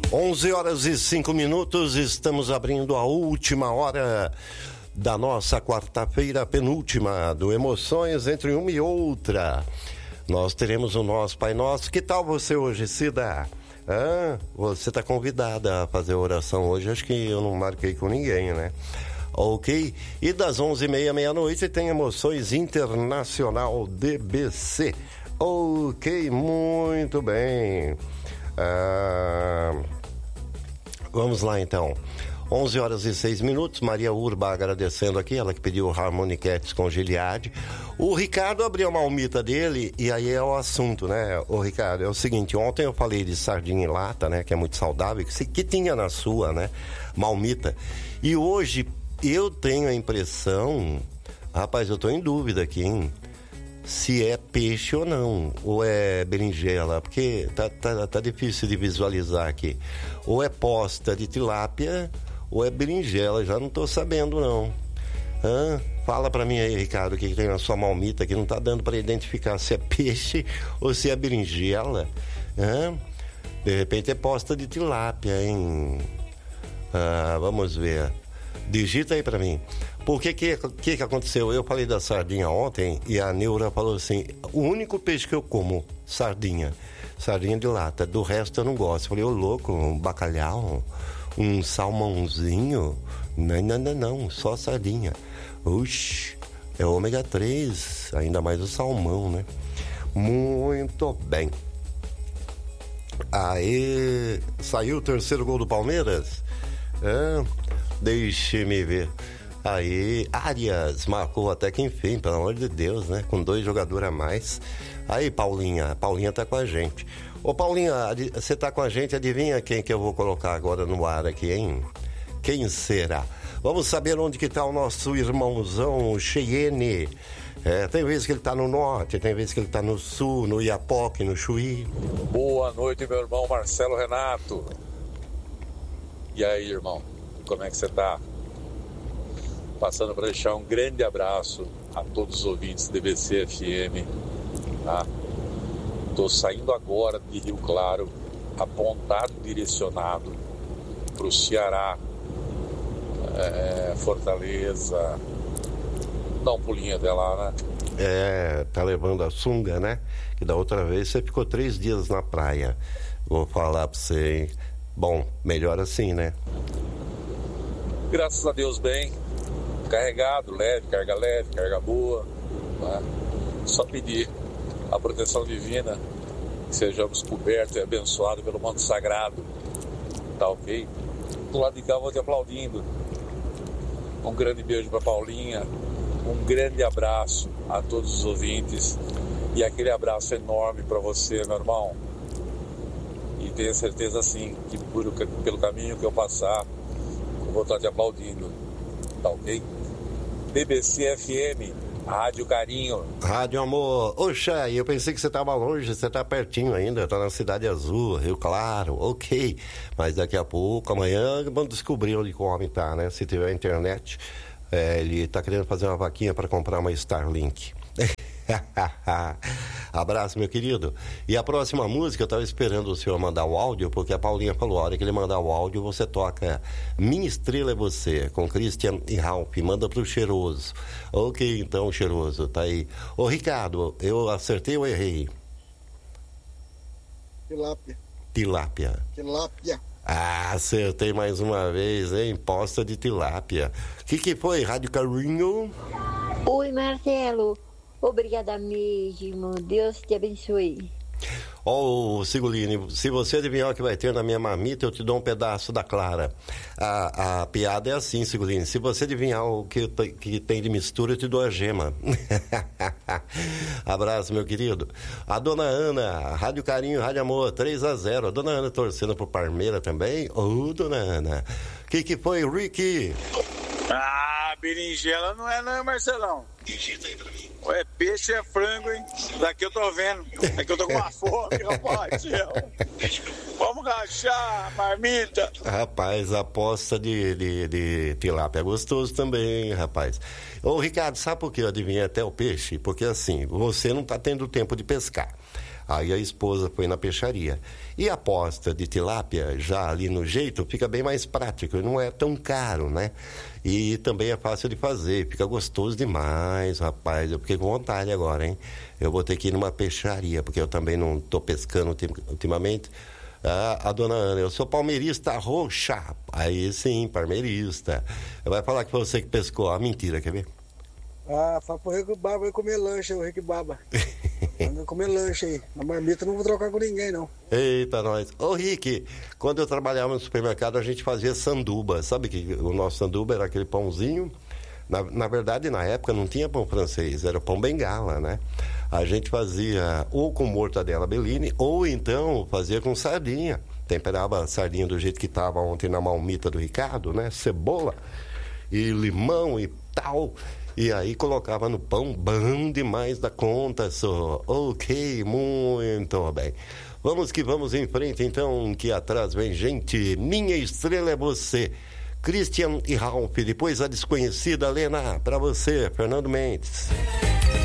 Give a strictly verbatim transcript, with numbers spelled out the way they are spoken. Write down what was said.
onze horas e cinco minutos, estamos abrindo a última hora da nossa quarta-feira, penúltima do Emoções entre uma e outra. Nós teremos o nosso Pai Nosso. Que tal você hoje, Cida? Ah, você está convidada a fazer oração hoje, acho que eu não marquei com ninguém, né? Ok? E das onze e meia, meia-noite, tem Emoções Internacional D B C. Ok, muito bem. Ah, vamos lá então. onze horas e seis minutos, Maria Urba agradecendo aqui, ela que pediu o Harmoniquetes com Giliade. O Ricardo abriu a malmita dele e aí é o assunto, né? O Ricardo, é o seguinte, ontem eu falei de sardinha em lata, né? Que é muito saudável, que, que tinha na sua, né? Malmita. E hoje eu tenho a impressão, rapaz, eu tô em dúvida aqui, hein? Se é peixe ou não, ou é berinjela, porque tá, tá, tá difícil de visualizar aqui. Ou é posta de tilápia, ou é berinjela, já não tô sabendo não. Hã? Fala pra mim aí, Ricardo, o que, que tem na sua malmita, que não tá dando pra identificar se é peixe ou se é berinjela. Hã? De repente é posta de tilápia, hein? Ah, vamos ver. Digita aí pra mim. Por que que, que que aconteceu? Eu falei da sardinha ontem e a Neura falou assim, o único peixe que eu como, sardinha. Sardinha de lata. Do resto eu não gosto. Eu falei, ô louco, um bacalhau, um salmãozinho. Não, não, não, não, só sardinha. Oxi, é ômega três, ainda mais o salmão, né? Muito bem. Aí, saiu o terceiro gol do Palmeiras? É, deixe-me ver. Aí, Arias marcou até que enfim, pelo amor de Deus, né? Com dois jogadores a mais. Aí, Paulinha, Paulinha tá com a gente. Ô, Paulinha, você tá com a gente, adivinha quem que eu vou colocar agora no ar aqui, hein? Quem será? Vamos saber onde que tá o nosso irmãozão, o Cheyenne. É, tem vezes que ele tá no norte, tem vezes que ele tá no sul, no Iapoque, no Chuí. Boa noite, meu irmão Marcelo Renato. E aí, irmão, como é que você tá? Passando para deixar um grande abraço a todos os ouvintes D B C F M. Tá? Tô saindo agora de Rio Claro, apontado, direcionado para o Ceará, é, Fortaleza. Dá um pulinho até lá, né? É, tá levando a sunga, né? Que da outra vez você ficou três dias na praia. Vou falar pra você, hein? Bom, melhor assim, né? Graças a Deus, bem. Carregado, leve, carga leve, carga boa. Né? Só pedir a proteção divina, que sejamos cobertos e abençoados pelo manto sagrado. Tá ok? Do lado de cá, vou te aplaudindo. Um grande beijo pra Paulinha. Um grande abraço a todos os ouvintes. E aquele abraço enorme pra você, meu irmão. E tenha certeza, sim, que por, pelo caminho que eu passar, eu vou estar te aplaudindo. Tá ok? D B C F M, Rádio Carinho. Rádio Amor. Oxa, eu pensei que você estava longe, você está pertinho ainda, tá na Cidade Azul, Rio Claro, ok. Mas daqui a pouco, amanhã, vamos descobrir onde o homem tá, né? Se tiver internet, é, ele tá querendo fazer uma vaquinha para comprar uma Starlink. Abraço, meu querido. E a próxima música, eu tava esperando o senhor mandar o áudio, porque a Paulinha falou, a hora que ele mandar o áudio, você toca Minha Estrela é Você, com Christian e Ralph, manda pro Cheiroso. Ok, então, Cheiroso, tá aí. Ô, Ricardo, eu acertei ou errei? Tilápia. Tilápia. Tilápia. Ah, acertei mais uma vez, hein? Posta de tilápia. O que que foi, Rádio Carinho? Oi, Marcelo. Obrigada mesmo. Deus te abençoe. Ó, oh, Sigolini, se você adivinhar o que vai ter na minha marmita, eu te dou um pedaço da Clara. A, a piada é assim, Sigolini. Se você adivinhar o que, que tem de mistura, eu te dou a gema. Abraço, meu querido. A dona Ana, Rádio Carinho, Rádio Amor, três a zero. A dona Ana torcendo pro Parmeira também. Ô, oh, dona Ana. O que que foi, Ricky? Ah, berinjela não é não, Marcelão. Digita aí pra mim. É peixe, é frango, hein? Daqui eu tô vendo. Daqui eu tô com uma fome, rapaz. Vamos rachar a marmita. Rapaz, a aposta de, de, de tilápia é gostoso também, rapaz. Ô, Ricardo, sabe por que eu adivinhei até o peixe? Porque assim, você não tá tendo tempo de pescar. Aí a esposa foi na peixaria. E a posta de tilápia, já ali no jeito, fica bem mais prático, não é tão caro, né? E também é fácil de fazer, fica gostoso demais, rapaz. Eu fiquei com vontade agora, hein? Eu vou ter que ir numa peixaria, porque eu também não estou pescando ultimamente. Ah, a dona Ana, eu sou palmeirista roxa. Aí sim, palmeirista. Vai falar que foi você que pescou. Ah, mentira, quer ver? Ah, fala pro Rico Baba comer lanche, o Rico Baba. Anda comer lanche aí. Na marmita eu não vou trocar com ninguém, não. Eita, nós. Ô, Rick, quando eu trabalhava no supermercado, a gente fazia sanduba. Sabe que o nosso sanduba era aquele pãozinho? Na, na verdade, na época, não tinha pão francês, era pão bengala, né? A gente fazia ou com mortadela Bellini, ou então fazia com sardinha. Temperava a sardinha do jeito que estava ontem na marmita do Ricardo, né? Cebola e limão e tal. E aí colocava no pão, bom demais da conta, só. Ok, muito bem. Vamos que vamos em frente, então, que atrás vem gente. Minha estrela é você. Christian e Ralph, depois a desconhecida Lena, para você, Fernando Mendes.